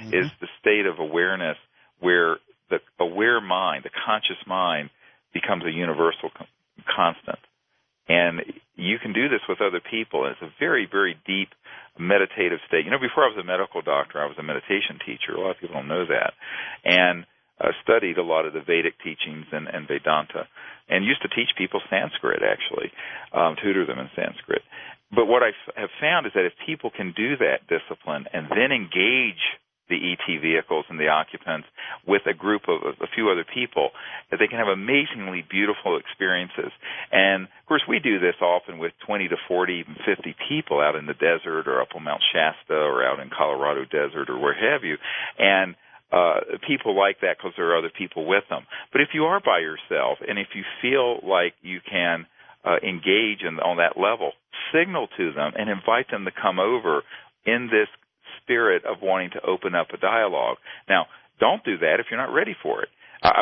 is the state of awareness where the aware mind, the conscious mind, becomes a universal constant. And you can do this with other people. It's a very, very deep meditative state. Before I was a medical doctor, I was a meditation teacher. A lot of people don't know that. And studied a lot of the Vedic teachings and Vedanta, and used to teach people Sanskrit, actually, tutor them in Sanskrit. But what I have found is that if people can do that discipline and then engage the ET vehicles and the occupants with a group of a few other people, that they can have amazingly beautiful experiences. And, of course, we do this often with 20 to 40, even 50 people out in the desert or up on Mount Shasta or out in Colorado desert or where have you. And people like that because there are other people with them. But if you are by yourself and if you feel like you can engage on that level, signal to them and invite them to come over in this spirit of wanting to open up a dialogue. Now, don't do that if you're not ready for it.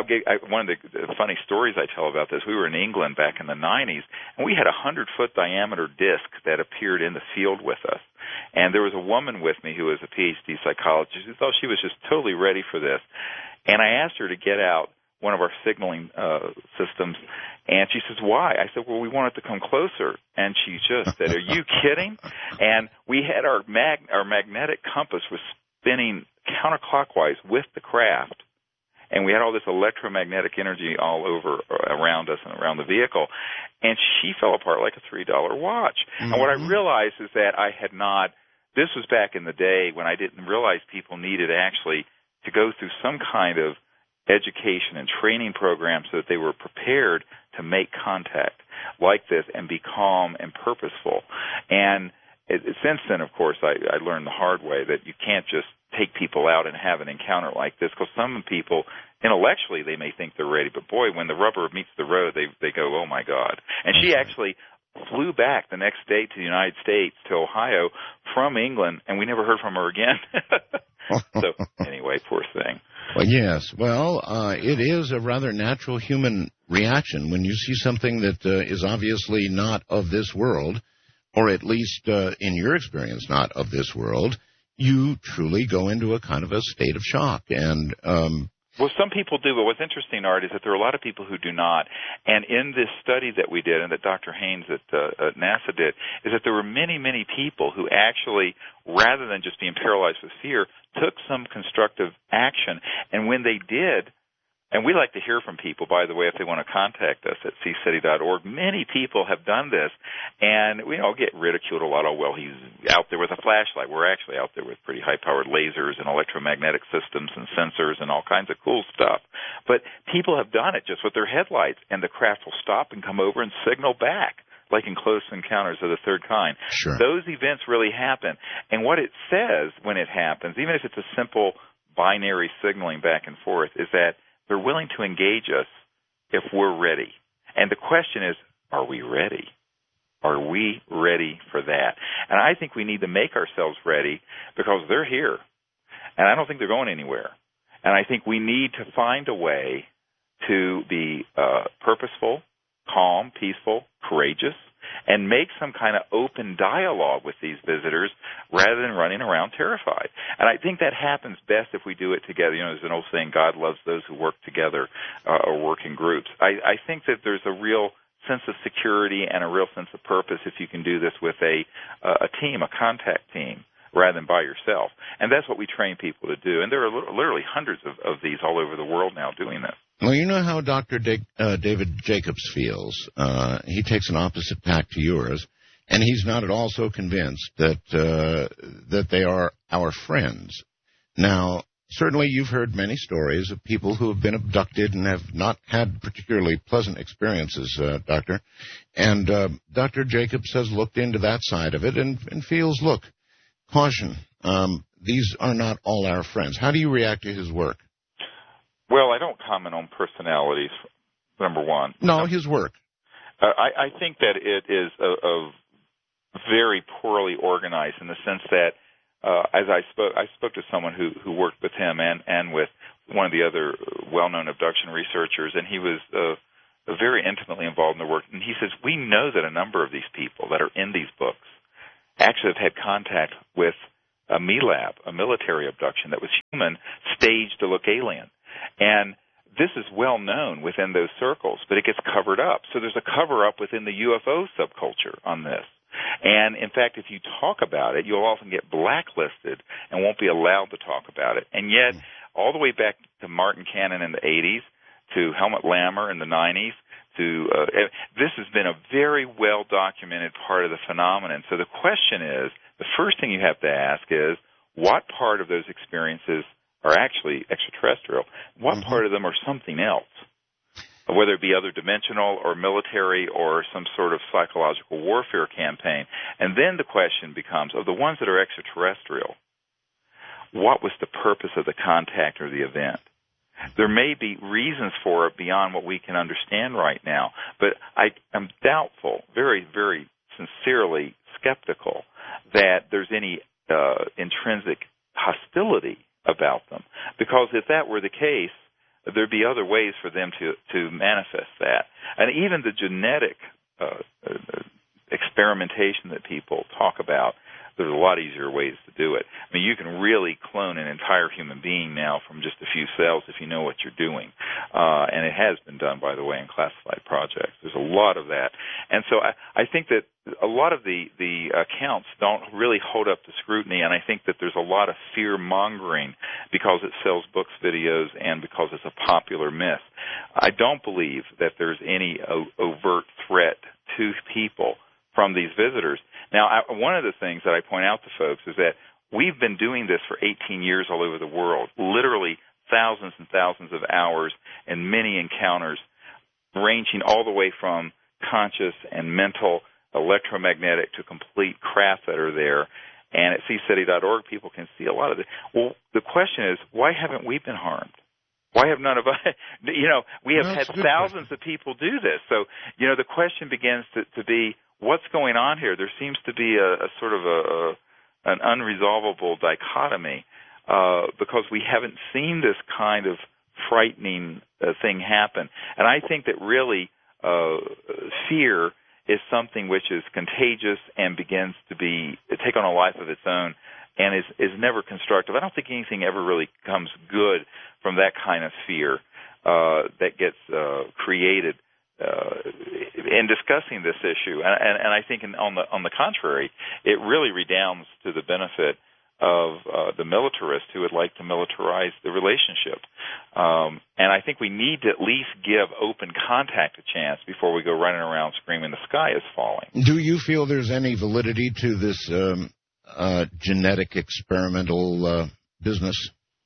One of the funny stories I tell about this, we were in England back in the 90s, and we had a 100-foot diameter disc that appeared in the field with us. And there was a woman with me who was a PhD psychologist who thought she was just totally ready for this. And I asked her to get out one of our signaling systems, and she says, why? I said, well, we want it to come closer. And she just said, are you kidding? And we had our magnetic compass was spinning counterclockwise with the craft, and we had all this electromagnetic energy all over around us and around the vehicle, and she fell apart like a $3 watch. Mm-hmm. And what I realized is that I had not, this was back in the day when I didn't realize people needed actually to go through some kind of education and training program so that they were prepared to make contact like this and be calm and purposeful. And since then, of course, I learned the hard way that you can't just take people out and have an encounter like this, because some people, intellectually, they may think they're ready, but boy, when the rubber meets the road, they go, oh, my God. And she actually flew back the next day to the United States, to Ohio, from England, and we never heard from her again. So, anyway, poor thing. Well, yes. Well, it is a rather natural human reaction when you see something that is obviously not of this world, or at least, in your experience, not of this world. You truly go into a kind of a state of shock. And well, some people do, but what's interesting, Art, is that there are a lot of people who do not. And in this study that we did, and that Dr. Haynes at NASA did, is that there were many, many people who actually, rather than just being paralyzed with fear, took some constructive action. And when they did, and we like to hear from people, by the way, if they want to contact us at cstudy.org. Many people have done this, and we all get ridiculed a lot. Oh, well, he's out there with a flashlight. We're actually out there with pretty high-powered lasers and electromagnetic systems and sensors and all kinds of cool stuff. But people have done it just with their headlights, and the craft will stop and come over and signal back, like in Close Encounters of the Third Kind. Sure. Those events really happen. And what it says when it happens, even if it's a simple binary signaling back and forth, is that they're willing to engage us if we're ready. And the question is, are we ready? Are we ready for that? And I think we need to make ourselves ready, because they're here. And I don't think they're going anywhere. And I think we need to find a way to be purposeful, calm, peaceful, courageous, and make some kind of open dialogue with these visitors rather than running around terrified. And I think that happens best if we do it together. You know, there's an old saying, God loves those who work together or work in groups. I think that there's a real sense of security and a real sense of purpose if you can do this with a team, a contact team, rather than by yourself. And that's what we train people to do. And there are literally hundreds of these all over the world now doing this. Well, you know how Dr. David Jacobs feels. He takes an opposite tack to yours, and he's not at all so convinced that they are our friends. Now, certainly you've heard many stories of people who have been abducted and have not had particularly pleasant experiences, Doctor. And Dr. Jacobs has looked into that side of it and feels, look, caution, these are not all our friends. How do you react to his work? Well, I don't comment on personalities, number one. No, his work. I think that it is very poorly organized in the sense that, as I spoke to someone who worked with him and with one of the other well-known abduction researchers, and he was very intimately involved in the work. And he says, we know that a number of these people that are in these books actually have had contact with a MELAB, a military abduction that was human, staged to look alien. And this is well known within those circles, but it gets covered up. So there's a cover-up within the UFO subculture on this. And, in fact, if you talk about it, you'll often get blacklisted and won't be allowed to talk about it. And yet, all the way back to Martin Cannon in the 80s, to Helmut Lammer in the 90s, this has been a very well-documented part of the phenomenon. So the question is, the first thing you have to ask is, what part of those experiences are actually extraterrestrial? What part of them are something else? Whether it be other dimensional or military or some sort of psychological warfare campaign. And then the question becomes, of the ones that are extraterrestrial, what was the purpose of the contact or the event? There may be reasons for it beyond what we can understand right now, but I am doubtful, very, very sincerely skeptical, that there's any intrinsic hostility about them. Because if that were the case, there'd be other ways for them to manifest that. And even the genetic experimentation that people talk about, there's a lot easier ways to do it. I mean, you can really clone an entire human being now from just a few cells if you know what you're doing. And it has been done, by the way, in classified projects. There's a lot of that. And so I think that a lot of the accounts don't really hold up to scrutiny, and I think that there's a lot of fear-mongering because it sells books, videos, and because it's a popular myth. I don't believe that there's any overt threat to people from these visitors. Now, one of the things that I point out to folks is that we've been doing this for 18 years all over the world, literally thousands and thousands of hours and many encounters, ranging all the way from conscious and mental, electromagnetic to complete craft that are there. And at seasteady.org, people can see a lot of it. Well, the question is, why haven't we been harmed? Why have none of us, we have had thousands of people do this. So, the question begins to be, what's going on here? There seems to be a sort of an unresolvable dichotomy because we haven't seen this kind of frightening thing happen. And I think that really fear is something which is contagious and begins to take on a life of its own and is never constructive. I don't think anything ever really comes good from that kind of fear that gets created in discussing this issue. And I think on the contrary, it really redounds to the benefit of the militarists who would like to militarize the relationship. And I think we need to at least give open contact a chance before we go running around screaming the sky is falling. Do you feel there's any validity to this genetic experimental business?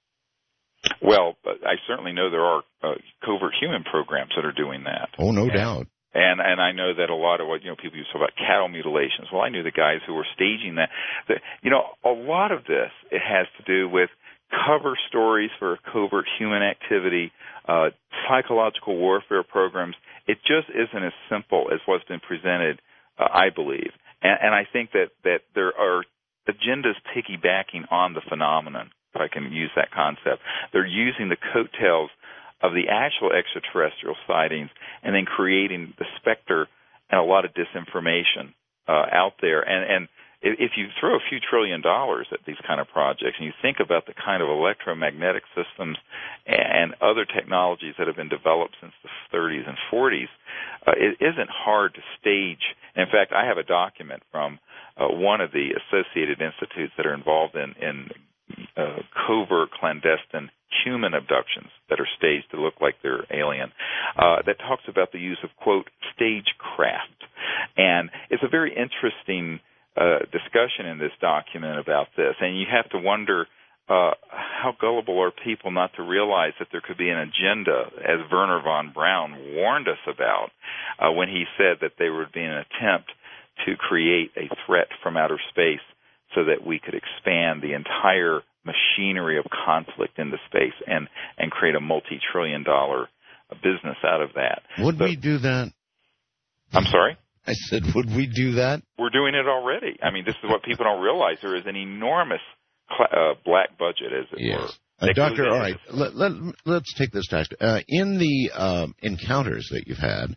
Well, I certainly know there are covert human programs that are doing that. Oh, no doubt. And I know that a lot of what people used to talk about cattle mutilations. Well, I knew the guys who were staging that. A lot of this, it has to do with cover stories for covert human activity, psychological warfare programs. It just isn't as simple as what's been presented, I believe. And I think that there are agendas piggybacking on the phenomenon, if I can use that concept. They're using the coattails of the actual extraterrestrial sightings and then creating the specter and a lot of disinformation out there. And if you throw a few $1 trillion at these kind of projects and you think about the kind of electromagnetic systems and other technologies that have been developed since the 30s and 40s, it isn't hard to stage. In fact, I have a document from one of the associated institutes that are involved in covert, clandestine human abductions that are staged to look like they're alien, that talks about the use of, quote, stagecraft. And it's a very interesting discussion in this document about this. And you have to wonder how gullible are people not to realize that there could be an agenda, as Wernher von Braun warned us about when he said that there would be an attempt to create a threat from outer space so that we could expand the entire machinery of conflict into space and create a multi-trillion-dollar business out of that. Would we do that? I'm sorry? I said, would we do that? We're doing it already. I mean, this is what people don't realize. There is an enormous black budget, as it were. Doctor, all right, let's take this task. In the encounters that you've had,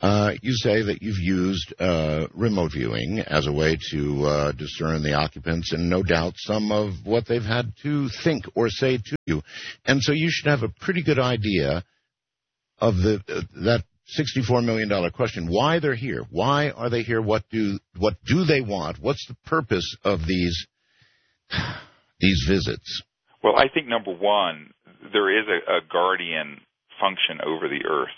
You say that you've used remote viewing as a way to discern the occupants and no doubt some of what they've had to think or say to you. And so you should have a pretty good idea of that $64 million question, why they're here. Why are they here? What do they want? What's the purpose of these visits? Well, I think, number one, there is a guardian function over the Earth.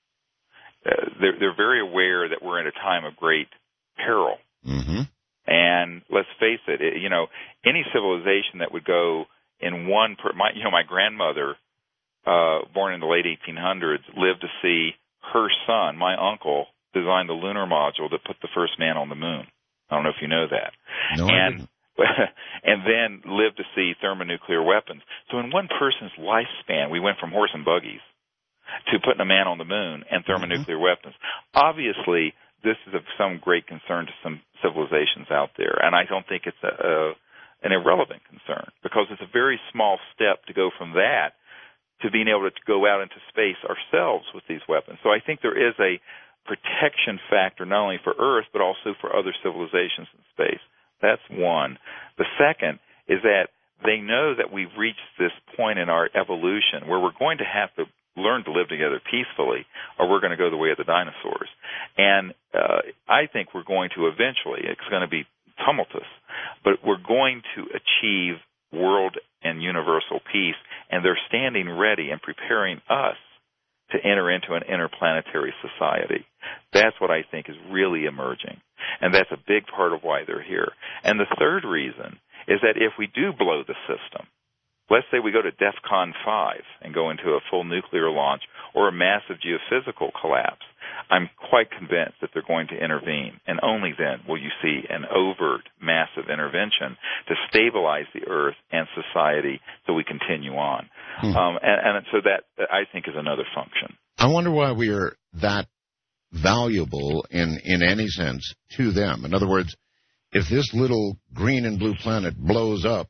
They're very aware that we're in a time of great peril. Mm-hmm. And let's face it, any civilization that would go in my grandmother, born in the late 1800s, lived to see her son, my uncle, design the lunar module that put the first man on the moon. I don't know if you know that. No, I didn't. And then lived to see thermonuclear weapons. So in one person's lifespan, we went from horse and buggies to putting a man on the moon and thermonuclear weapons. Obviously, this is of some great concern to some civilizations out there, and I don't think it's an irrelevant concern, because it's a very small step to go from that to being able to go out into space ourselves with these weapons. So I think there is a protection factor not only for Earth but also for other civilizations in space. That's one. The second is that they know that we've reached this point in our evolution where we're going to have to learn to live together peacefully, or we're going to go the way of the dinosaurs. And I think we're going to eventually, it's going to be tumultuous, but we're going to achieve world and universal peace, and they're standing ready and preparing us to enter into an interplanetary society. That's what I think is really emerging, and that's a big part of why they're here. And the third reason is that if we do blow the system, let's say we go to DEFCON 5 and go into a full nuclear launch or a massive geophysical collapse, I'm quite convinced that they're going to intervene, and only then will you see an overt, massive intervention to stabilize the Earth and society so we continue on. And so that, I think, is another function. I wonder why we are that valuable in any sense to them. In other words, if this little green and blue planet blows up,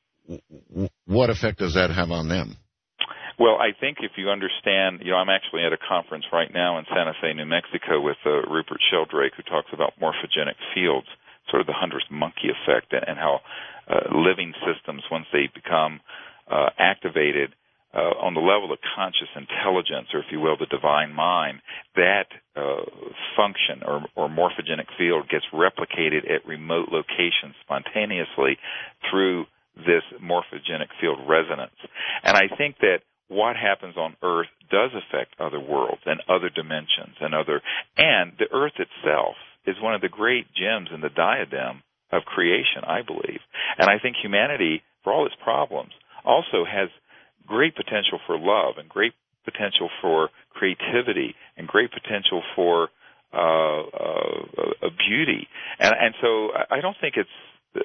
what effect does that have on them? Well, I think if you understand, I'm actually at a conference right now in Santa Fe, New Mexico with Rupert Sheldrake, who talks about morphogenic fields, sort of the hunter's monkey effect, and how living systems, once they become activated on the level of conscious intelligence, or if you will, the divine mind, that function or morphogenic field gets replicated at remote locations spontaneously through this morphogenic field resonance. And I think that what happens on Earth does affect other worlds and other dimensions and the Earth itself is one of the great gems in the diadem of creation, I believe. And I think humanity, for all its problems, also has great potential for love and great potential for creativity and great potential for beauty. And so I don't think it's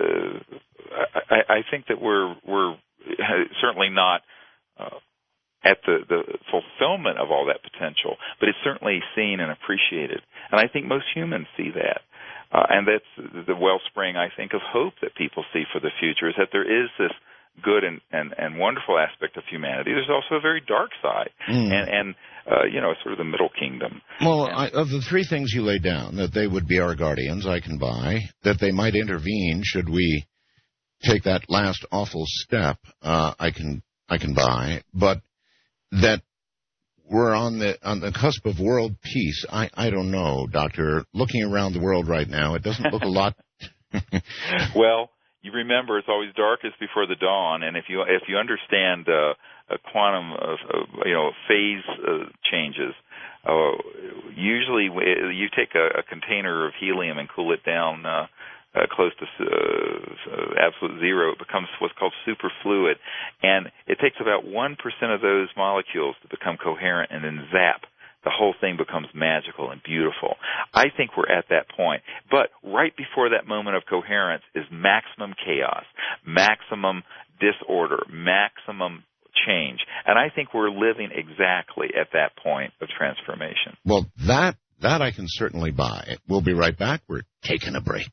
I think that we're certainly not at the fulfillment of all that potential, but it's certainly seen and appreciated. And I think most humans see that. And that's the wellspring, I think, of hope that people see for the future, is that there is this good and wonderful aspect of humanity. There's also a very dark side, and sort of the middle kingdom. Well, of the three things you laid down, that they would be our guardians, I can buy. That they might intervene should we take that last awful step, I can buy. But that we're on the cusp of world peace, I don't know, Doctor. Looking around the world right now, it doesn't look a lot. Well, you remember it's always darkest before the dawn, and if you understand a quantum phase changes, usually you take a container of helium and cool it down close to absolute zero, it becomes what's called superfluid, and it takes about 1% of those molecules to become coherent, and then zap, the whole thing becomes magical and beautiful. I think we're at that point. But right before that moment of coherence is maximum chaos, maximum disorder, maximum change. And I think we're living exactly at that point of transformation. Well, that I can certainly buy. We'll be right back. We're taking a break.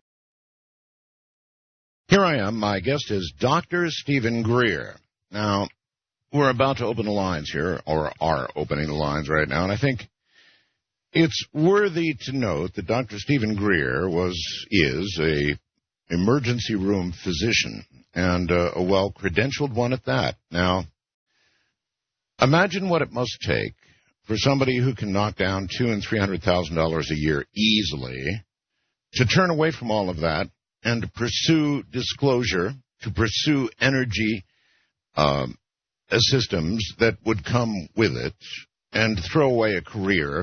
Here I am. My guest is Dr. Stephen Greer. Now, we're about to open the lines here, or are opening the lines right now, and I think It's worthy to note that Dr. Stephen Greer is a emergency room physician, and a well-credentialed one at that. Now, imagine what it must take for somebody who can knock down $200,000 and $300,000 a year easily to turn away from all of that and to pursue disclosure, to pursue energy systems that would come with it, and throw away a career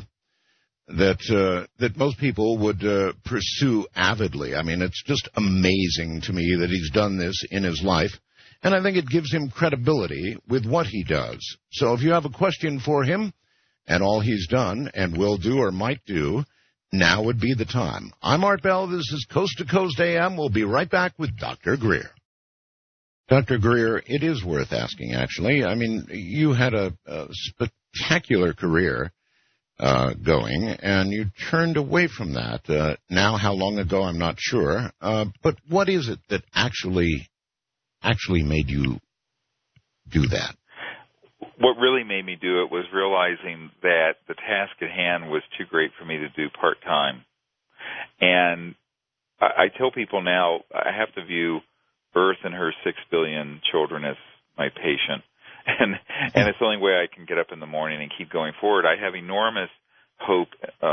that most people would pursue avidly. I mean, it's just amazing to me that he's done this in his life, and I think it gives him credibility with what he does. So if you have a question for him and all he's done and will do or might do, now would be the time. I'm Art Bell. This is Coast to Coast AM. We'll be right back with Dr. Greer. Dr. Greer, it is worth asking, actually. I mean, you had a spectacular career going, and you turned away from that. Now, how long ago, I'm not sure. But what is it that actually made you do that? What really made me do it was realizing that the task at hand was too great for me to do part-time. And I tell people now, I have to view Earth and her 6 billion children as my patient. And it's the only way I can get up in the morning and keep going forward. I have enormous hope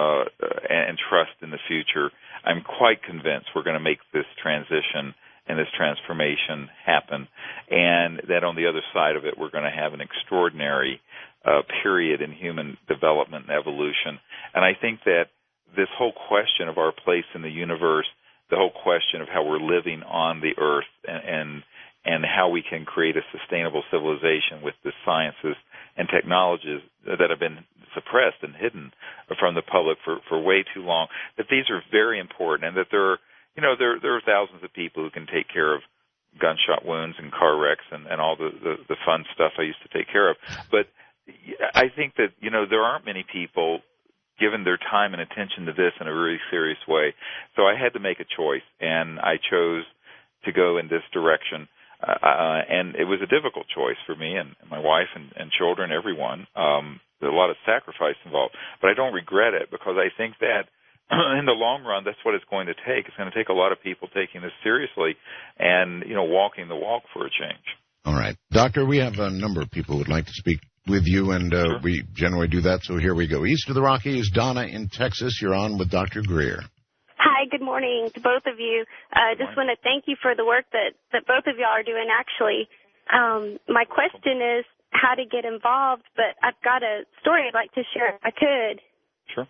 and trust in the future. I'm quite convinced we're going to make this transition and this transformation happen, and that on the other side of it, we're going to have an extraordinary period in human development and evolution. And I think that this whole question of our place in the universe, the whole question of how we're living on the Earth, and how we can create a sustainable civilization with the sciences and technologies that have been suppressed and hidden from the public for way too long, that these are very important, and that there are thousands of people who can take care of gunshot wounds and car wrecks and all the fun stuff I used to take care of. But I think that, there aren't many people given their time and attention to this in a really serious way. So I had to make a choice, and I chose to go in this direction. And it was a difficult choice for me and my wife and children, everyone. There's a lot of sacrifice involved, but I don't regret it, because I think that in the long run, that's what it's going to take. It's going to take a lot of people taking this seriously and, walking the walk for a change. All right. Doctor, we have a number of people who would like to speak with you, and Sure. We generally do that, so here we go. East of the Rockies, Donna in Texas. You're on with Dr. Greer. Hi, good morning to both of you. Just want to thank you for the work that both of y'all are doing, actually. My question is how to get involved, but I've got a story I'd like to share if I could. Sure.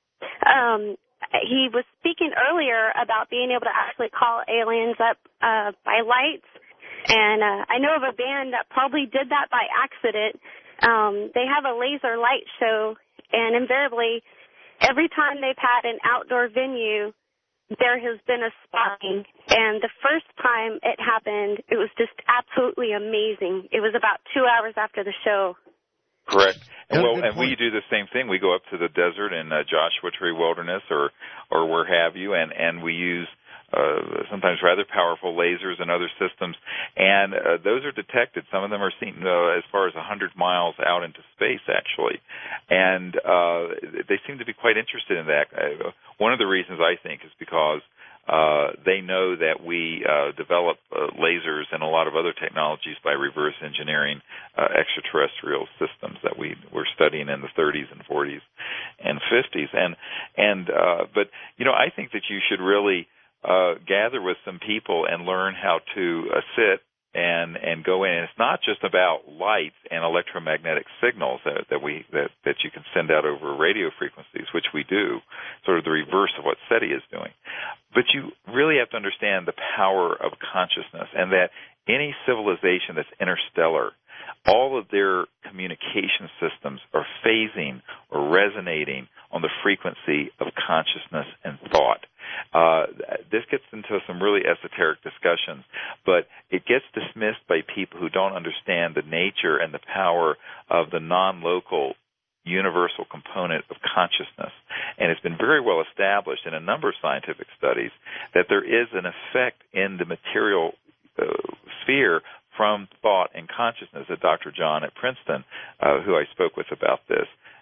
He was speaking earlier about being able to actually call aliens up by lights, and I know of a band that probably did that by accident. They have a laser light show, and invariably, every time they've had an outdoor venue, there has been a spotting. And the first time it happened, it was just absolutely amazing. It was about 2 hours after the show. Correct. And we do the same thing. We go up to the desert in Joshua Tree Wilderness or where have you, and we use sometimes rather powerful lasers and other systems, and those are detected. Some of them are seen as far as 100 miles out into space, actually, and they seem to be quite interested in that. One of the reasons, I think, is because they know that we develop lasers and a lot of other technologies by reverse engineering extraterrestrial systems that we're studying in the 30s and 40s and 50s. But I think that you should really gather with some people and learn how to sit and go in. And it's not just about lights and electromagnetic signals that you can send out over radio frequencies, which we do, sort of the reverse of what SETI is doing. But you really have to understand the power of consciousness, and that any civilization that's interstellar, all of their communication systems are phasing or resonating on the frequency of consciousness and thought. This gets into some really esoteric discussions, but it gets dismissed by people who don't understand the nature and the power of the non-local universal component of consciousness. And it's been very well established in a number of scientific studies that there is an effect in the material sphere from thought and consciousness. Dr. John at Princeton, who I spoke with about this,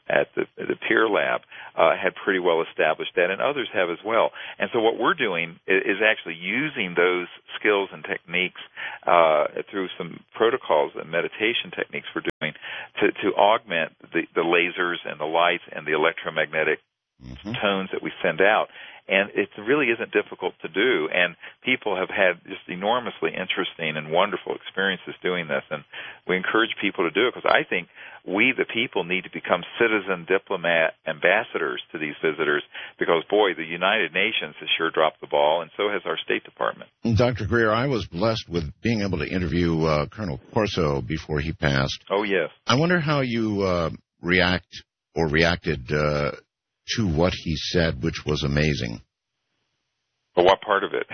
at the Peer Lab had pretty well established that, and others have as well. And so what we're doing is actually using those skills and techniques through some protocols and meditation techniques we're doing to augment the lasers and the lights and the electromagnetic tones that we send out. And it really isn't difficult to do, and people have had just enormously interesting and wonderful experiences doing this, and we encourage people to do it because I think we, the people, need to become citizen diplomat ambassadors to these visitors because, boy, the United Nations has sure dropped the ball, and so has our State Department. Dr. Greer, I was blessed with being able to interview Colonel Corso before he passed. Oh, yes. I wonder how you reacted to what he said, which was amazing. But what part of it?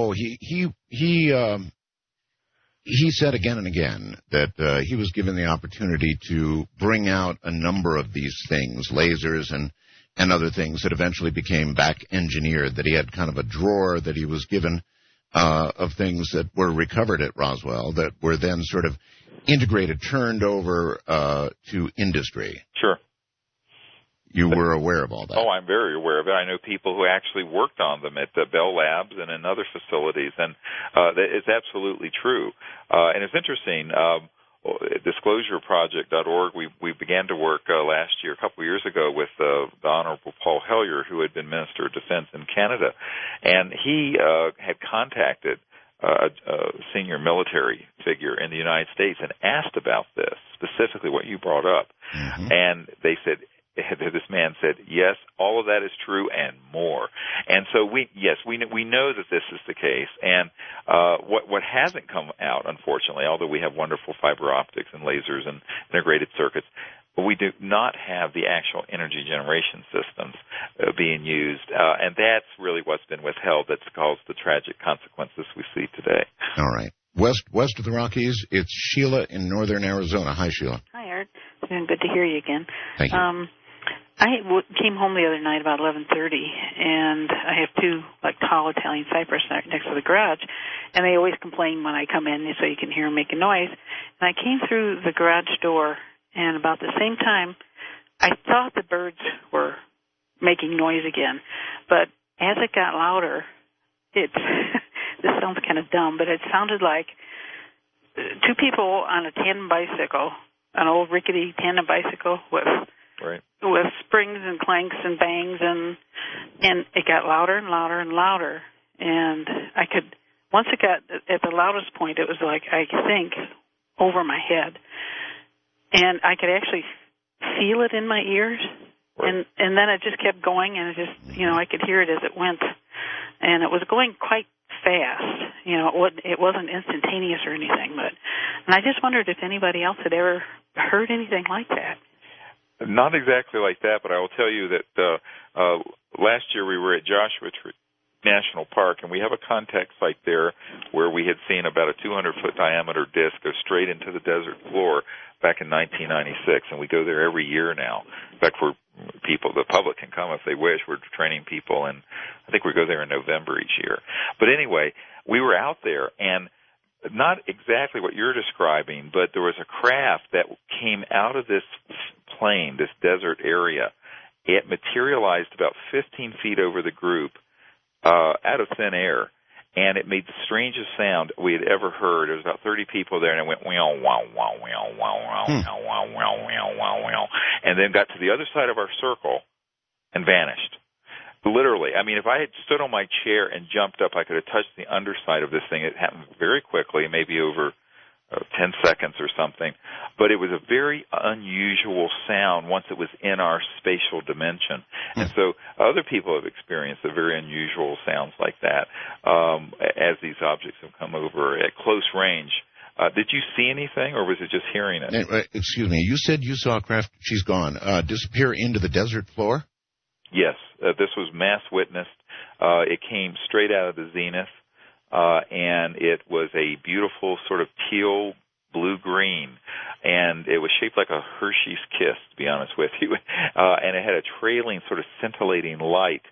He said again and again that he was given the opportunity to bring out a number of these things, lasers and other things that eventually became back engineered, that he had kind of a drawer that he was given of things that were recovered at Roswell that were then sort of integrated, turned over to industry. Sure. You were aware of all that? Oh, I'm very aware of it. I know people who actually worked on them at the Bell Labs and in other facilities, and it's absolutely true. And it's interesting. DisclosureProject.org, we began to work last year, a couple of years ago, with the Honorable Paul Hellyer, who had been Minister of Defense in Canada. And he had contacted a senior military figure in the United States and asked about this, specifically what you brought up. Mm-hmm. And they said, this man said, yes, all of that is true and more. And so we know that this is the case. And what hasn't come out, unfortunately, although we have wonderful fiber optics and lasers and integrated circuits, but we do not have the actual energy generation systems being used. And that's really what's been withheld that's caused the tragic consequences we see today. All right. West of the Rockies, it's Sheila in northern Arizona. Hi, Sheila. Hi, Art. It's been good to hear you again. Thank you. I came home the other night about 11:30, and I have two tall Italian cypress next to the garage, and they always complain when I come in, so you can hear them making noise. And I came through the garage door, and about the same time, I thought the birds were making noise again, but as it got louder, this sounds kind of dumb, but it sounded like two people on a tandem bicycle, an old rickety tandem bicycle with springs and clanks and bangs, and it got louder and louder and louder. And once it got at the loudest point, it was like, I think, over my head. And I could actually feel it in my ears. Right. And then it just kept going, and it just, I could hear it as it went. And it was going quite fast. It wasn't instantaneous or anything. And I just wondered if anybody else had ever heard anything like that. Not exactly like that, but I will tell you that last year we were at Joshua Tree National Park, and we have a contact site there where we had seen about a 200-foot diameter disc go straight into the desert floor back in 1996, and we go there every year now. In fact, the public can come if they wish. We're training people, and I think we go there in November each year. But anyway, we were out there, and not exactly what you're describing, but there was a craft that came out of this plain, this desert area. It materialized about 15 feet over the group out of thin air, and it made the strangest sound we had ever heard. There was about 30 people there, and it went wow, wow, wow, wow, wow, wow, wow, wow, wow, wow, wow, wow, and then got to the other side of our circle and vanished. Literally. I mean, if I had stood on my chair and jumped up, I could have touched the underside of this thing. It happened very quickly, maybe over 10 seconds or something. But it was a very unusual sound once it was in our spatial dimension. And so other people have experienced a very unusual sounds like that as these objects have come over at close range. Did you see anything, or was it just hearing it? Excuse me. You said you saw a craft, she's gone, disappear into the desert floor? Yes, this was mass witnessed. It came straight out of the zenith, and it was a beautiful sort of teal blue-green, and it was shaped like a Hershey's Kiss, to be honest with you, and it had a trailing sort of scintillating light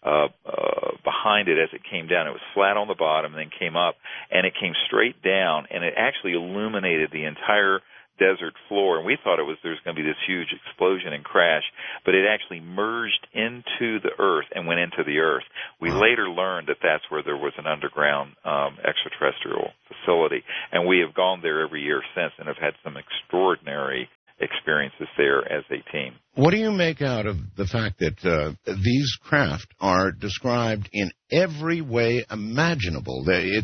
behind it as it came down. It was flat on the bottom and then came up, and it came straight down, and it actually illuminated the entire desert floor, and we thought there was going to be this huge explosion and crash, but it actually merged into the Earth and went into the Earth. We later learned that that's where there was an underground extraterrestrial facility, and we have gone there every year since and have had some extraordinary experiences there as a team. What do you make out of the fact that these craft are described in every way imaginable?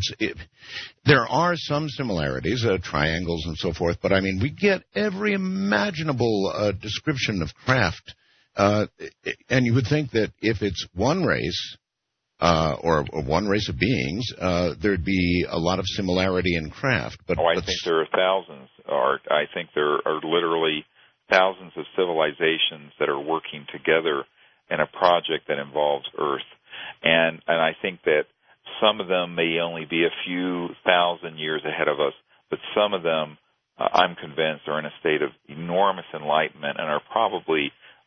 There are some similarities, triangles and so forth, but I mean, we get every imaginable description of craft, and you would think that if it's one race, or one race of beings, there'd be a lot of similarity in craft. But I think there are thousands, Art. I think there are literally thousands of civilizations that are working together in a project that involves Earth. And I think that some of them may only be a few thousand years ahead of us, but some of them, I'm convinced, are in a state of enormous enlightenment and are probably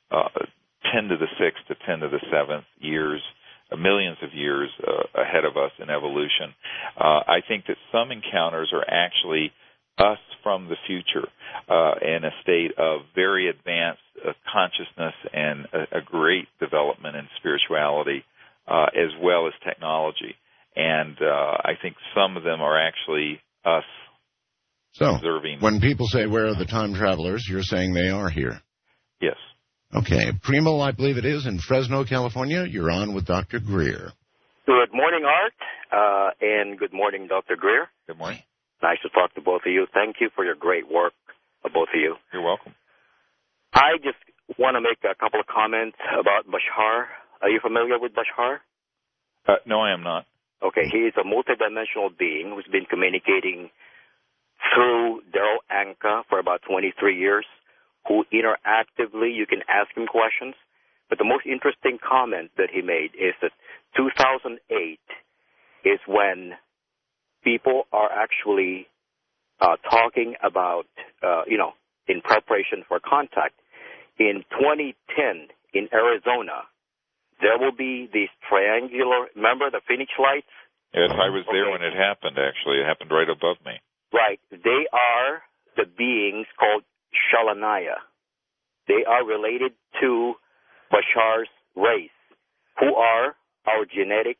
10 to the 6th to 10 to the 7th years, millions of years ahead of us in evolution. I think that some encounters are actually us from the future in a state of very advanced consciousness and a great development in spirituality as well as technology. And I think some of them are actually us observing. When people say, where are the time travelers, you're saying they are here? Yes. Okay. Primo, I believe it is, in Fresno, California. You're on with Dr. Greer. Good morning, Art, and good morning, Dr. Greer. Good morning. Nice to talk to both of you. Thank you for your great work, both of you. You're welcome. I just want to make a couple of comments about Bashar. Are you familiar with Bashar? No, I am not. Okay, he is a multidimensional being who's been communicating through Daryl Anka for about 23 years, who interactively, you can ask him questions. But the most interesting comment that he made is that 2008 is when people are actually talking about, in preparation for contact. In 2010, in Arizona, there will be these triangular, remember the Phoenix lights? Yes, I was there when it happened, actually. It happened right above me. Right. They are the beings called Shalaniah. They are related to Bashar's race, who are our genetic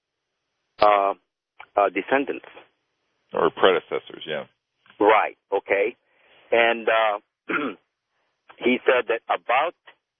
descendants. Or predecessors, yeah. Right, okay. And he said that about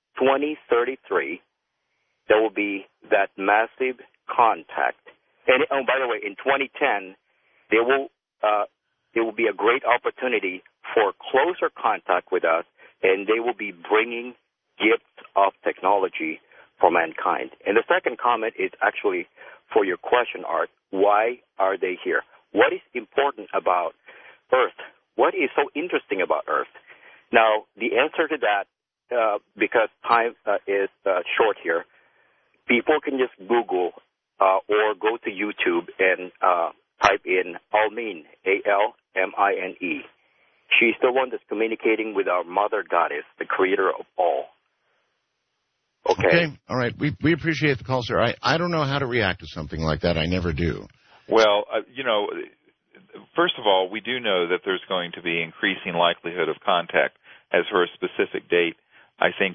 2033, there will be that massive contact. And by the way, in 2010, there will be a great opportunity for closer contact with us, and they will be bringing gifts of technology for mankind. And the second comment is actually for your question, Art. Why are they here? What is important about Earth? What is so interesting about Earth? Now, the answer to that, because time is short here, people can just Google or go to YouTube and type in Almine, A-L-M-I-N-E. She's the one that's communicating with our mother goddess, the creator of all. Okay. All right. We appreciate the call, sir. I don't know how to react to something like that. I never do. Well, first of all, we do know that there's going to be increasing likelihood of contact. As for a specific date, I think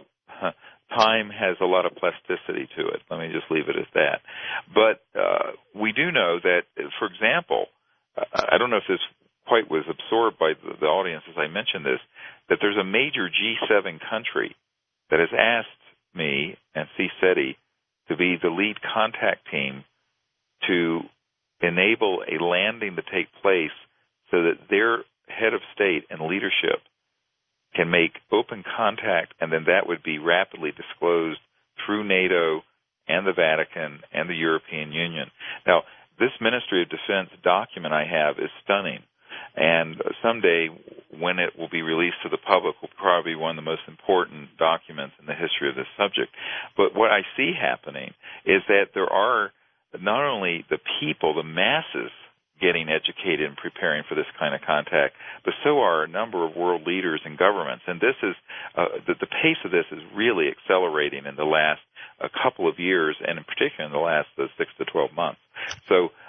time has a lot of plasticity to it. Let me just leave it at that. But we do know that, for example, I don't know if this quite was absorbed by the audience as I mentioned this, that there's a major G7 country that has asked me and CSETI to be the lead contact team to enable a landing to take place so that their head of state and leadership can make open contact, and then that would be rapidly disclosed through NATO and the Vatican and the European Union. Now, this Ministry of Defense document I have is stunning, and someday when it will be released to the public will probably be one of the most important documents in the history of this subject. But what I see happening is that there are not only the people, the masses, getting educated and preparing for this kind of contact, but so are a number of world leaders and governments. And this is the pace of this is really accelerating in the last couple of years, and in particular in the last 6 to 12 months. So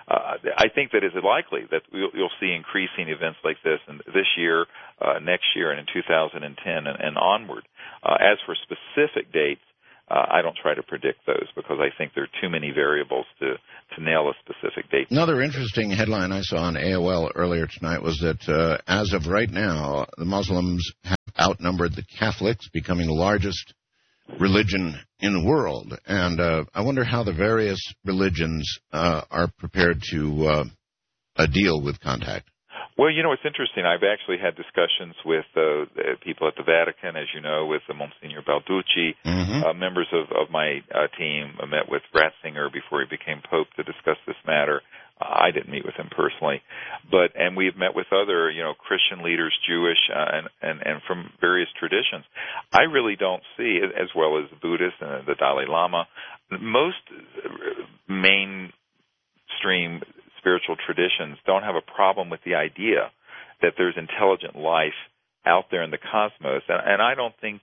I think that is likely that you'll see increasing events like this in this year, next year, and in 2010 and onward. As for specific dates, I don't try to predict those because I think there are too many variables to nail a specific date. Another interesting headline I saw on AOL earlier tonight was that as of right now, the Muslims have outnumbered the Catholics, becoming the largest religion in the world. And I wonder how the various religions are prepared to deal with contact. Well, it's interesting. I've actually had discussions with people at the Vatican, as you know, with Monsignor Balducci. Mm-hmm. Members of my team met with Ratzinger before he became Pope to discuss this matter. I didn't meet with him personally, and we've met with other, Christian leaders, Jewish, and from various traditions. I really don't see, as well as the Buddhists and the Dalai Lama, most mainstream spiritual traditions don't have a problem with the idea that there's intelligent life out there in the cosmos, and I don't think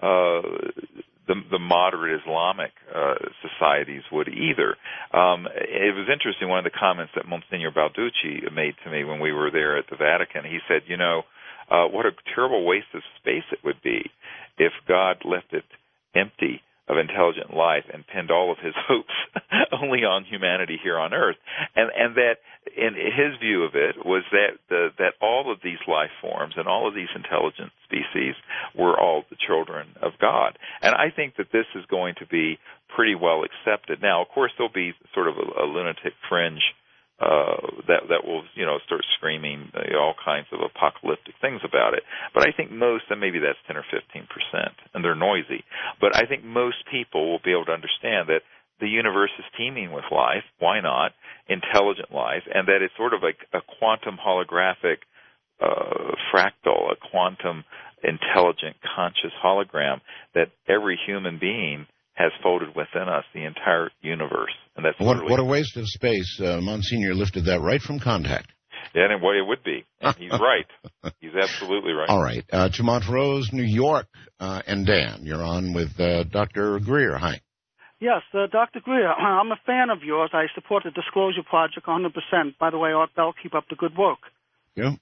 the moderate Islamic societies would either. It was interesting, one of the comments that Monsignor Balducci made to me when we were there at the Vatican. He said, what a terrible waste of space it would be if God left it empty of intelligent life and pinned all of his hopes only on humanity here on Earth. And that, in his view of it, was that all of these life forms and all of these intelligent species were all the children of God. And I think that this is going to be pretty well accepted. Now, of course, there'll be sort of a lunatic fringe that will, start screaming all kinds of apocalyptic things about it. But I think most, and maybe that's 10 or 15%, and they're noisy, but I think most people will be able to understand that the universe is teeming with life, why not, intelligent life, and that it's sort of like a quantum holographic fractal, a quantum intelligent conscious hologram that every human being has folded within us, the entire universe. And that's what a waste of space. Monsignor lifted that right from contact. Yeah, and it would be. And he's right. He's absolutely right. All right. To Montrose, New York, and Dan, you're on with Dr. Greer. Hi. Yes, Dr. Greer, I'm a fan of yours. I support the Disclosure Project 100%. By the way, Art Bell, keep up the good work. Yeah.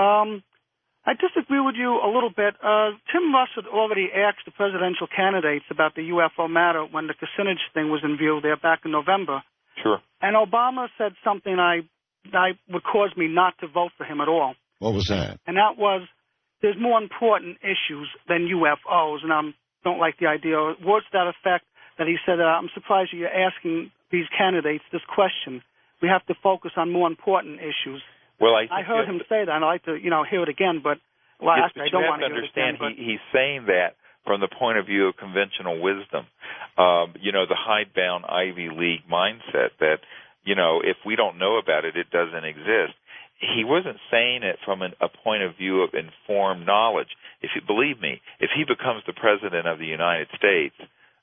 I disagree with you a little bit. Tim Russ had already asked the presidential candidates about the UFO matter when the Kucinich thing was in view there back in November. Sure. And Obama said something that would cause me not to vote for him at all. What was that? And that was, there's more important issues than UFOs, and I don't like the idea. Words to that effect that he said, I'm surprised you're asking these candidates this question. We have to focus on more important issues. Well, I heard him say that, and I'd like to, hear it again, but I don't want to hear it again. But he's saying that from the point of view of conventional wisdom. The hidebound Ivy League mindset that, if we don't know about it, it doesn't exist. He wasn't saying it from a point of view of informed knowledge. If you believe me, if he becomes the president of the United States,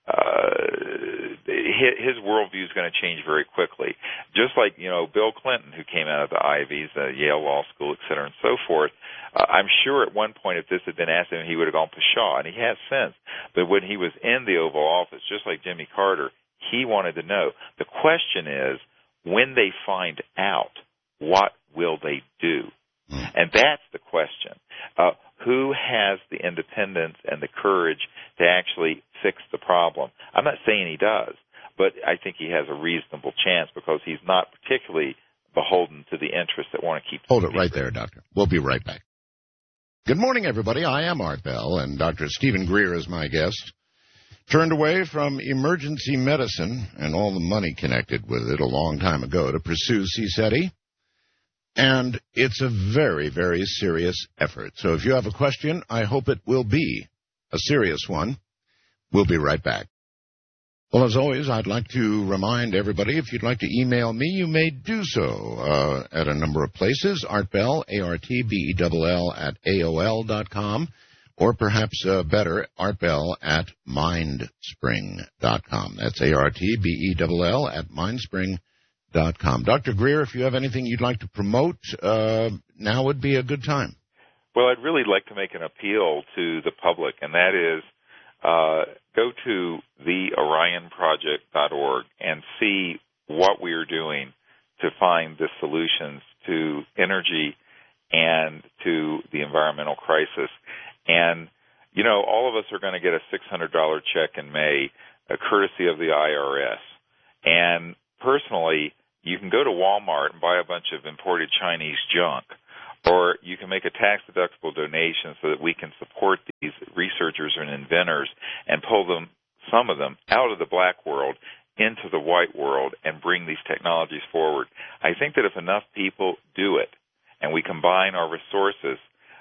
his worldview is going to change very quickly. Just like, Bill Clinton, who came out of the Ivies, Yale Law School, et cetera, and so forth. I'm sure at one point if this had been asked him, he would have gone pshaw, and he has since. But when he was in the Oval Office, just like Jimmy Carter, he wanted to know. The question is, when they find out, what will they do? And that's the question. Who has the independence and the courage to actually fix the problem? I'm not saying he does, but I think he has a reasonable chance because he's not particularly beholden to the interests that want to keep... Hold it right there, Doctor. We'll be right back. Good morning, everybody. I am Art Bell, and Dr. Stephen Greer is my guest. Turned away from emergency medicine and all the money connected with it a long time ago to pursue CSETI. And it's a very, very serious effort. So if you have a question, I hope it will be a serious one. We'll be right back. Well, as always, I'd like to remind everybody, if you'd like to email me, you may do so at a number of places. ArtBell, ARTBELL at AOL.com, or perhaps better, ArtBell at MindSpring.com. That's ARTBELL at MindSpring.com. Dr. Greer, if you have anything you'd like to promote, now would be a good time. Well, I'd really like to make an appeal to the public, and that is go to theorionproject.org and see what we are doing to find the solutions to energy and to the environmental crisis. And, you know, all of us are going to get a $600 check in May, courtesy of the IRS. And personally, you can go to Walmart and buy a bunch of imported Chinese junk, or you can make a tax-deductible donation so that we can support these researchers and inventors and pull them, some of them, out of the black world into the white world and bring these technologies forward. I think that if enough people do it and we combine our resources,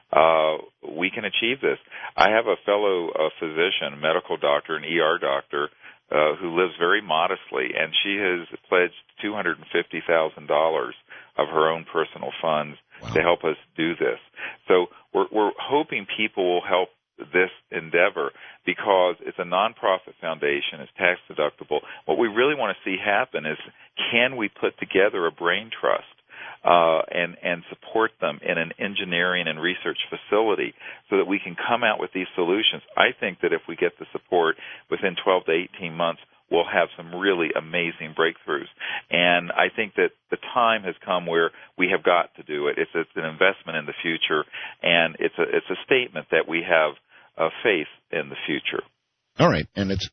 we can achieve this. I have a fellow physician, a medical doctor, an ER doctor, who lives very modestly, and she has pledged $250,000 of her own personal funds to help us do this. So we're hoping people will help this endeavor because it's a nonprofit foundation, it's tax deductible. What we really want to see happen is, can we put together a brain trust and support them in an engineering and research facility so that we can come out with these solutions. I think that if we get the support within 12 to 18 months, we'll have some really amazing breakthroughs. And I think that the time has come where we have got to do it. It's an investment in the future, and it's a statement that we have faith in the future. All right, and it's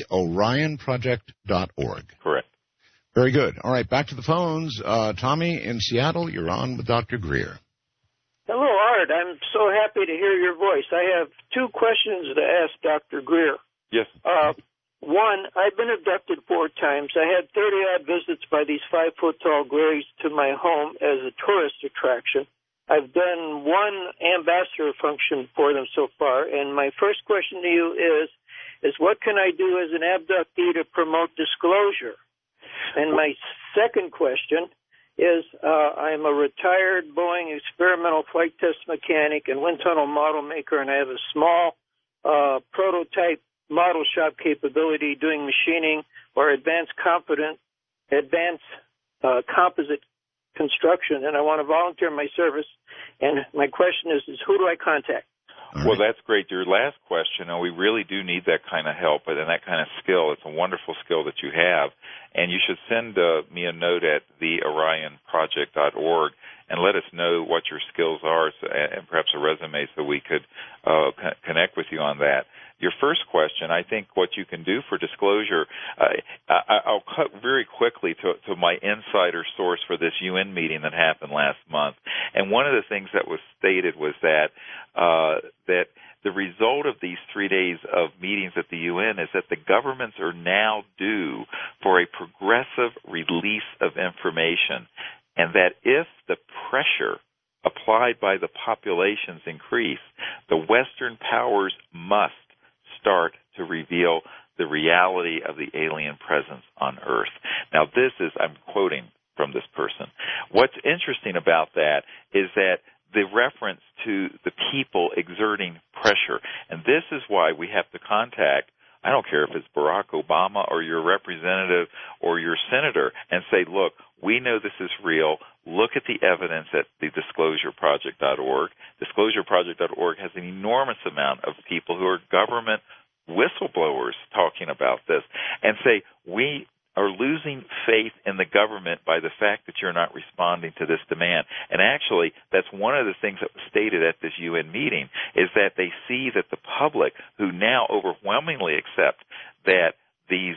theorionproject.org. Correct. Very good. All right, back to the phones. Tommy in Seattle, you're on with Dr. Greer. Hello, Art. I'm so happy to hear your voice. I have two questions to ask Dr. Greer. Yes. One, I've been abducted 4 times. I had 30-odd visits by these 5-foot-tall grays to my home as a tourist attraction. I've done one ambassador function for them so far, and my first question to you is what can I do as an abductee to promote disclosure? And my second question is I'm a retired Boeing experimental flight test mechanic and wind tunnel model maker, and I have a small prototype model shop capability doing machining or advanced composite construction, and I want to volunteer my service. And my question is who do I contact? Well, that's great. Your last question, we really do need that kind of help and that kind of skill. It's a wonderful skill that you have. And you should send me a note at theorionproject.org and let us know what your skills are and perhaps a resume so we could connect with you on that. Your first question, I think what you can do for disclosure, I'll cut very quickly to my insider source for this UN meeting that happened last month. And one of the things that was stated was that the result of these 3 days of meetings at the UN is that the governments are now due for a progressive release of information, and that if the pressure applied by the populations increase, the Western powers must start to reveal the reality of the alien presence on Earth. Now, this is, I'm quoting from this person. What's interesting about that is that the reference to the people exerting pressure, and this is why we have to contact, I don't care if it's Barack Obama or your representative or your senator, and say, look, we know this is real. Look at the evidence at the disclosureproject.org. Disclosureproject.org has an enormous amount of people who are government whistleblowers talking about this, and say, we are losing faith in the government by the fact that you're not responding to this demand. And actually, that's one of the things that was stated at this UN meeting, is that they see that the public, who now overwhelmingly accept that these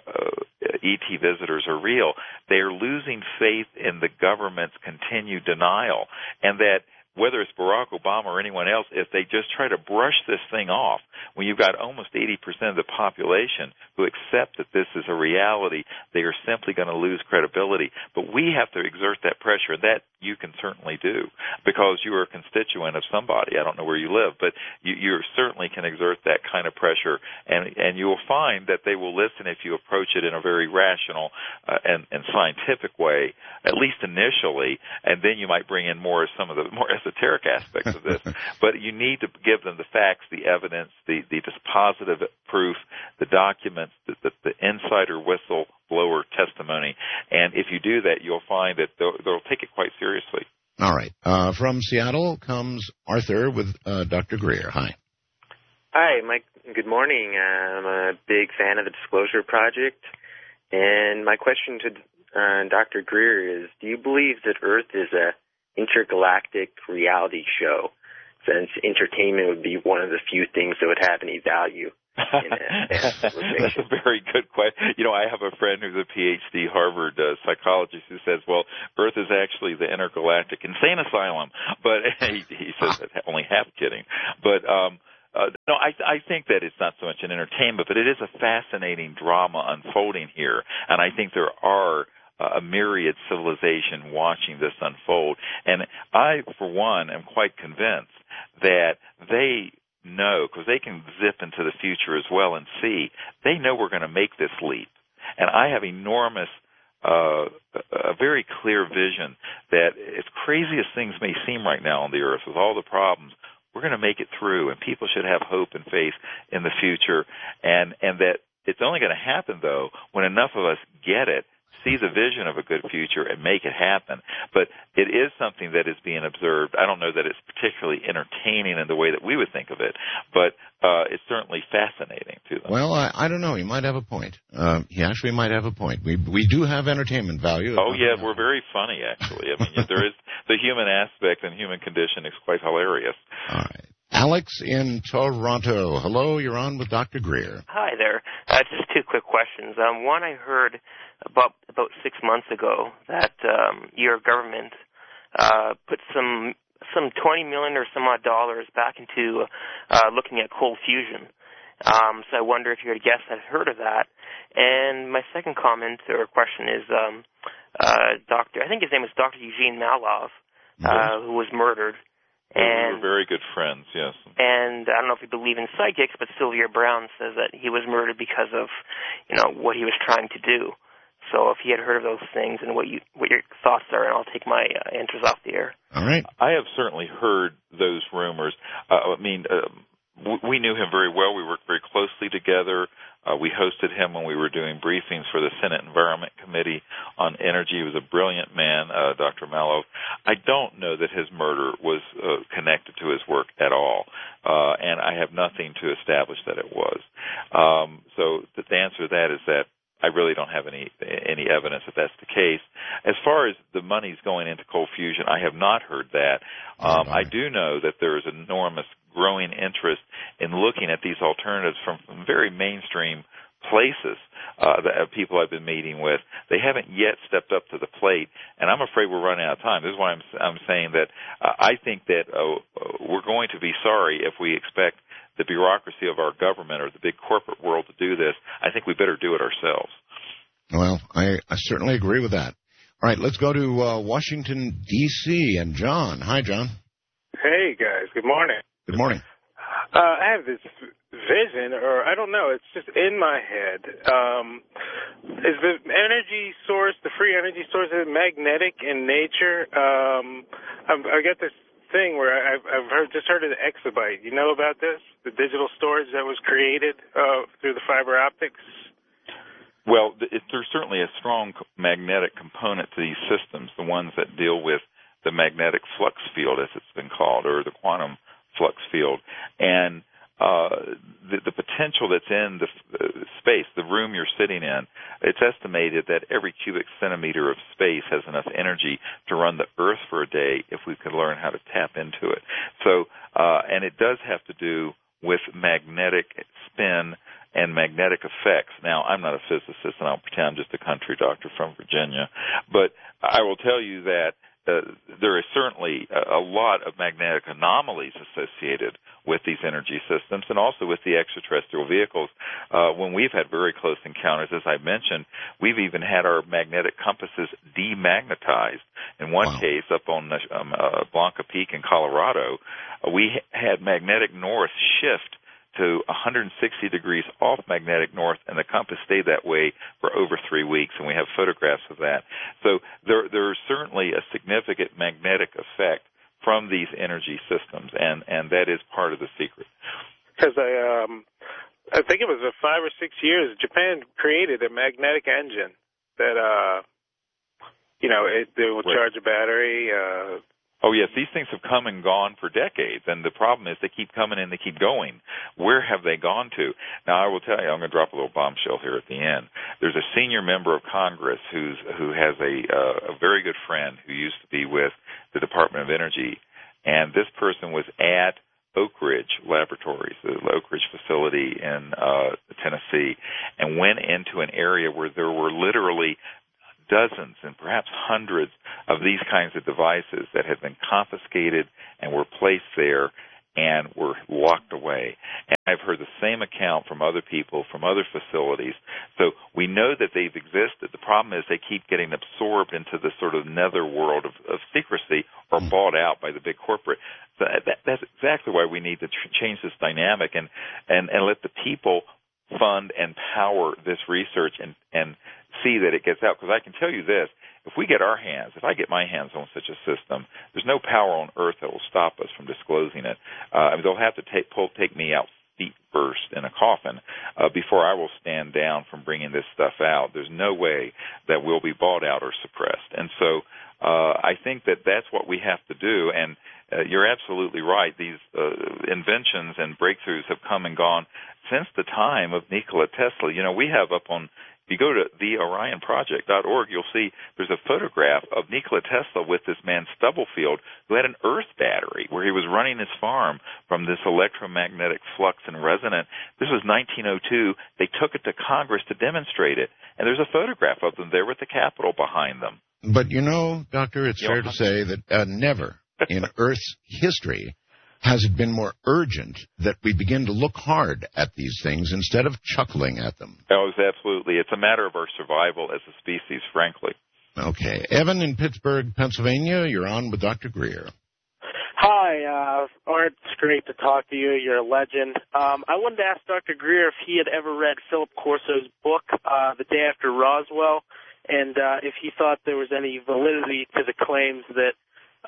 ET visitors are real, they are losing faith in the government's continued denial, and that whether it's Barack Obama or anyone else, if they just try to brush this thing off, when you've got almost 80% of the population who accept that this is a reality, they are simply going to lose credibility. But we have to exert that pressure, and that you can certainly do, because you are a constituent of somebody. I don't know where you live, but you certainly can exert that kind of pressure, and you will find that they will listen if you approach it in a very rational and scientific way, at least initially, and then you might bring in some of the more esoteric aspects of this. But you need to give them the facts, the evidence, the dispositive proof, the documents, the insider whistleblower testimony. And if you do that, you'll find that they'll take it quite seriously. All right. From Seattle comes Arthur with Dr. Greer. Hi. Hi, Mike. Good morning. I'm a big fan of the Disclosure Project. And my question to Dr. Greer is, do you believe that Earth is a intergalactic reality show, since entertainment would be one of the few things that would have any value? That's a very good question. You know, I have a friend who's a PhD Harvard psychologist who says, well, Earth is actually the intergalactic insane asylum. But he says that only half kidding. But no, I think that it's not so much an entertainment, but it is a fascinating drama unfolding here. And I think there are a myriad civilization watching this unfold. And I, for one, am quite convinced that they know, because they can zip into the future as well and see, they know we're going to make this leap. And I have enormous, a very clear vision that as crazy as things may seem right now on the Earth with all the problems, we're going to make it through, and people should have hope and faith in the future. And that it's only going to happen, though, when enough of us get it, see the vision of a good future, and make it happen. But it is something that is being observed. I don't know that it's particularly entertaining in the way that we would think of it, but it's certainly fascinating to them. Well, I don't know. He might have a point. He actually might have a point. We do have entertainment value. Oh, yeah, we're very funny, actually. I mean, there is the human aspect and human condition is quite hilarious. All right. Alex in Toronto. Hello, you're on with Dr. Greer. Hi there. Just two quick questions. One, I heard about 6 months ago that your government put some $20 million or some odd dollars back into looking at cold fusion. So I wonder if you had guessed I'd heard of that. And my second comment or question is, I think his name was Dr. Eugene Malov, who was murdered. And we were very good friends, yes. And I don't know if you believe in psychics, but Sylvia Brown says that he was murdered because of, what he was trying to do. So if he had heard of those things and what your thoughts are, and I'll take my answers off the air. All right. I have certainly heard those rumors. We knew him very well. We worked very closely together. We hosted him when we were doing briefings for the Senate Environment Committee on Energy. He was a brilliant man, Dr. Malov. I don't know that his murder was connected to his work at all, and I have nothing to establish that it was. So the answer to that is that I really don't have any evidence that that's the case. As far as the money's going into cold fusion, I have not heard that. I do know that there is enormous growing interest in looking at these alternatives from very mainstream places that people I've been meeting with. They haven't yet stepped up to the plate, and I'm afraid we're running out of time. This is why I'm saying that I think that we're going to be sorry if we expect the bureaucracy of our government or the big corporate world to do this. I think we better do it ourselves. Well, I certainly agree with that. All right, let's go to Washington, D.C. and John. Hi, John. Hey, guys. Good morning. Good morning. I have this vision, or I don't know, it's just in my head. Is the energy source, the free energy source, is it magnetic in nature? I get this thing where I've just heard of the exabyte. You know about this? The digital storage that was created through the fiber optics? Well, there's certainly a strong magnetic component to these systems, the ones that deal with the magnetic flux field, as it's been called, or the quantum flux field. And the potential that's in the space, the room you're sitting in, it's estimated that every cubic centimeter of space has enough energy to run the Earth for a day if we could learn how to tap into it. So, and it does have to do with magnetic spin and magnetic effects. Now, I'm not a physicist, and I'll pretend I'm just a country doctor from Virginia, but I will tell you that there is certainly a lot of magnetic anomalies associated with these energy systems and also with the extraterrestrial vehicles. When we've had very close encounters, as I mentioned, we've even had our magnetic compasses demagnetized. In one case, up on Blanca Peak in Colorado, we had magnetic north shift to 160 degrees off magnetic north, and the compass stayed that way for over 3 weeks, and we have photographs of that. So there's certainly a significant magnetic effect from these energy systems, and that is part of the secret. Because I think it was 5 or 6 years, Japan created a magnetic engine that, they would charge a battery, Oh, yes, these things have come and gone for decades, and the problem is they keep coming and they keep going. Where have they gone to? Now, I will tell you, I'm going to drop a little bombshell here at the end. There's a senior member of Congress who has a very good friend who used to be with the Department of Energy, and this person was at Oak Ridge Laboratories, the Oak Ridge facility in Tennessee, and went into an area where there were literally dozens and perhaps hundreds of these kinds of devices that had been confiscated and were placed there and were locked away. And I've heard the same account from other people, from other facilities. So we know that they've existed. The problem is they keep getting absorbed into the sort of netherworld of secrecy or bought out by the big corporate. So that's exactly why we need to change this dynamic and let the people fund and power this research and see that it gets out. Because I can tell you this, if I get my hands on such a system, there's no power on earth that will stop us from disclosing it. They'll have to take me out feet first in a coffin before I will stand down from bringing this stuff out. There's no way that we'll be bought out or suppressed. And so I think that that's what we have to do. And you're absolutely right. These inventions and breakthroughs have come and gone since the time of Nikola Tesla. You know, we have up on, if you go to theorionproject.org, you'll see there's a photograph of Nikola Tesla with this man Stubblefield, who had an earth battery where he was running his farm from this electromagnetic flux and resonant. This was 1902. They took it to Congress to demonstrate it, and there's a photograph of them there with the Capitol behind them. But you know, Doctor, it's fair to say that never in Earth's history has it been more urgent that we begin to look hard at these things instead of chuckling at them? Oh, absolutely. It's a matter of our survival as a species, frankly. Okay. Evan in Pittsburgh, Pennsylvania, you're on with Dr. Greer. Hi, Art. It's great to talk to you. You're a legend. I wanted to ask Dr. Greer if he had ever read Philip Corso's book, The Day After Roswell, and if he thought there was any validity to the claims that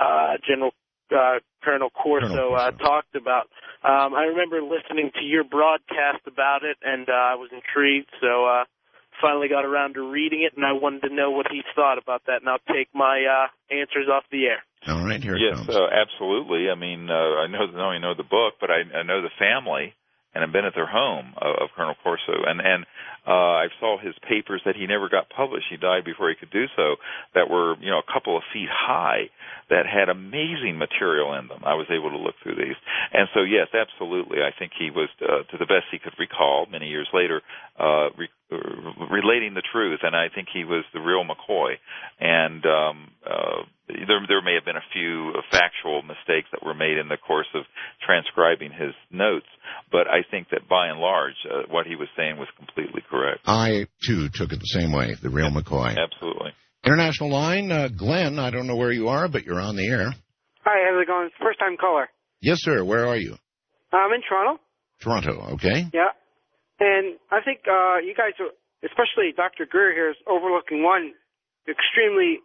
Colonel Corso talked about. I remember listening to your broadcast about it, and I was intrigued, so finally got around to reading it, and I wanted to know what he thought about that, and I'll take my answers off the air. All right, here it comes. Yes, absolutely. I mean, I not only know the book, but I know the family, and I've been at their home of Colonel Corso, and I saw his papers that he never got published. He died before he could do so, that were, you know, a couple of feet high, that had amazing material in them. I was able to look through these. And so, yes, absolutely, I think he was, to the best he could recall many years later, relating the truth, and I think he was the real McCoy. And there may have been a few factual mistakes that were made in the course of transcribing his notes, but I think that by and large, what he was saying was completely correct. I, too, took it the same way, the real McCoy. Absolutely. International line, Glenn, I don't know where you are, but you're on the air. Hi, how's it going? First-time caller. Yes, sir. Where are you? I'm in Toronto. Toronto, okay. Yeah. And I think you guys, especially Dr. Greer here, is overlooking one extremely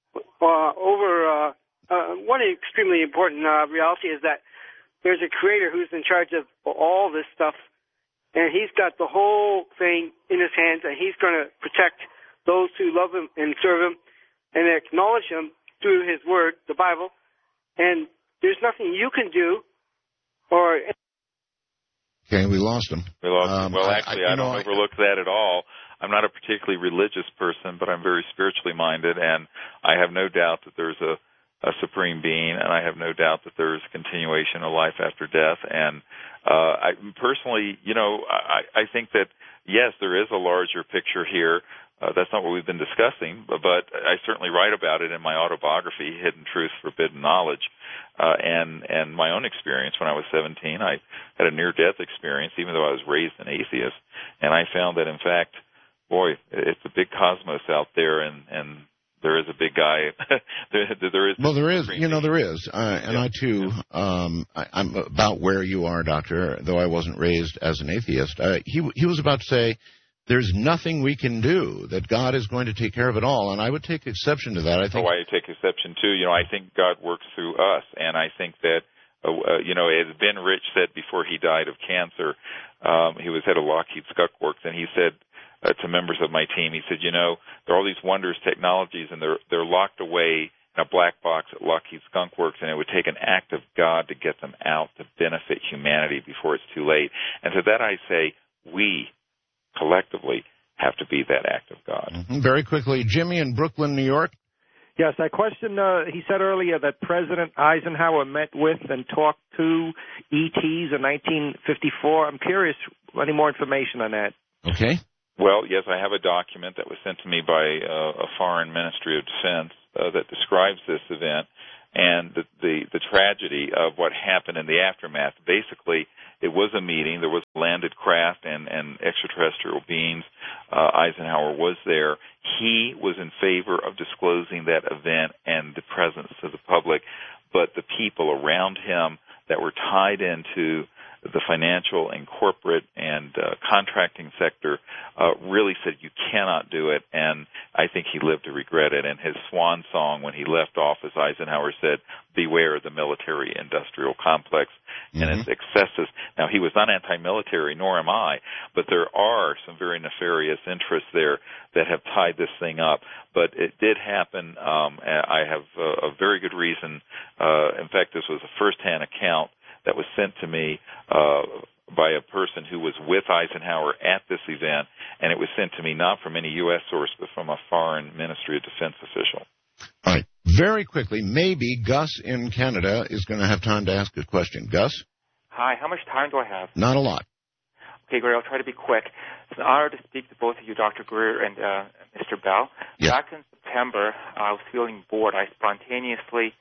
important reality is that there's a creator who's in charge of all this stuff, and he's got the whole thing in his hands, and he's going to protect those who love him and serve him and acknowledge him through his word, the Bible. And there's nothing you can do or... Okay, we lost him. We lost him. Well, actually, I don't overlook that at all. I'm not a particularly religious person, but I'm very spiritually minded, and I have no doubt that there's a supreme being, and I have no doubt that there's continuation of life after death. And I personally, I think that, yes, there is a larger picture here. That's not what we've been discussing, but I certainly write about it in my autobiography, Hidden Truth, Forbidden Knowledge, and my own experience when I was 17. I had a near-death experience, even though I was raised an atheist, and I found that, in fact, boy, it's a big cosmos out there, and there is a big guy. there is. Well, there is. There is. And I, too, I'm about where you are, Doctor, though I wasn't raised as an atheist. He was about to say, there's nothing we can do, that God is going to take care of it all. And I would take exception to that. I take exception, too. I think God works through us. And I think that, as Ben Rich said before he died of cancer, he was head of Lockheed Skunk Works, and he said to members of my team, he said, there are all these wondrous technologies, and they're locked away a black box at Lockheed Skunk Works, and it would take an act of God to get them out to benefit humanity before it's too late. And to that I say, we collectively have to be that act of God. Mm-hmm. Very quickly, Jimmy in Brooklyn, New York. Yes, I questioned, he said earlier that President Eisenhower met with and talked to ETs in 1954. I'm curious, any more information on that? Okay. Well, yes, I have a document that was sent to me by a foreign Ministry of Defense that describes this event and the tragedy of what happened in the aftermath. Basically, it was a meeting. There was landed craft and extraterrestrial beings. Eisenhower was there. He was in favor of disclosing that event and the presence to the public, but the people around him that were tied into the financial and corporate and contracting sector really said you cannot do it, and I think he lived to regret it. And his swan song when he left office, Eisenhower said, "Beware the military-industrial complex and its excesses." Now, he was not anti-military, nor am I, but there are some very nefarious interests there that have tied this thing up. But it did happen. I have a very good reason. In fact, this was a first-hand account that was sent to me by a person who was with Eisenhower at this event, and it was sent to me not from any U.S. source, but from a foreign Ministry of Defense official. All right. Very quickly, maybe Gus in Canada is going to have time to ask a question. Gus? Hi. How much time do I have? Not a lot. Okay, great. I'll try to be quick. It's an honor to speak to both of you, Dr. Greer and Mr. Bell. Yeah. Back in September, I was feeling bored. I spontaneously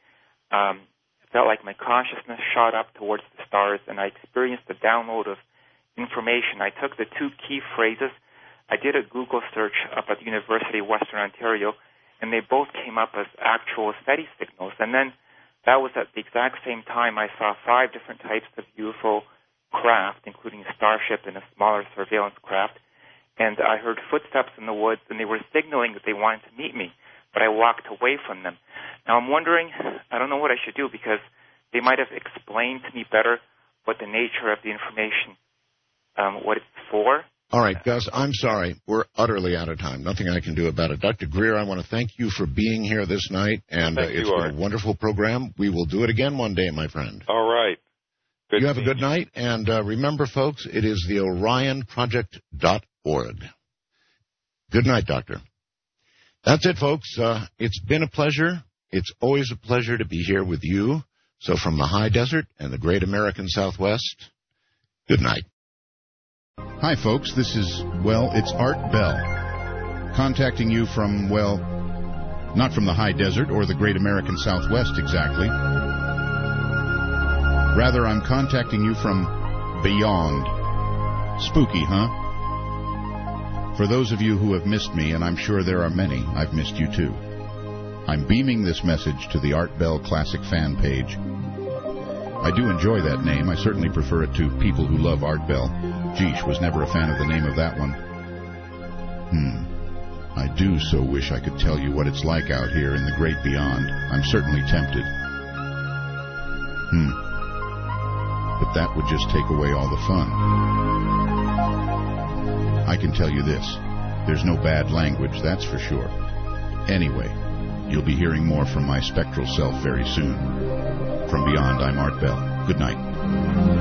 felt like my consciousness shot up towards the stars, and I experienced a download of information. I took the two key phrases. I did a Google search up at the University of Western Ontario, and they both came up as actual SETI signals. And then that was at the exact same time I saw 5 different types of UFO craft, including a starship and a smaller surveillance craft. And I heard footsteps in the woods, and they were signaling that they wanted to meet me, but I walked away from them. Now, I'm wondering, I don't know what I should do, because they might have explained to me better what the nature of the information, what it's for. All right, Gus, I'm sorry. We're utterly out of time. Nothing I can do about it. Dr. Greer, I want to thank you for being here this night, and it's been a wonderful program. We will do it again one day, my friend. All right. You have a good night, and remember, folks, it is the OrionProject.org. Good night, Doctor. That's it, folks. It's been a pleasure. It's always a pleasure to be here with you. So from the high desert and the great American Southwest, good night. Hi, folks. This is, it's Art Bell. Contacting you from, not from the high desert or the great American Southwest exactly. Rather, I'm contacting you from beyond. Spooky, huh? For those of you who have missed me, and I'm sure there are many, I've missed you too. I'm beaming this message to the Art Bell Classic fan page. I do enjoy that name. I certainly prefer it to People Who Love Art Bell. Geesh, was never a fan of the name of that one. I do so wish I could tell you what it's like out here in the great beyond. I'm certainly tempted. But that would just take away all the fun. I can tell you this. There's no bad language, that's for sure. Anyway, you'll be hearing more from my spectral self very soon. From beyond, I'm Art Bell. Good night.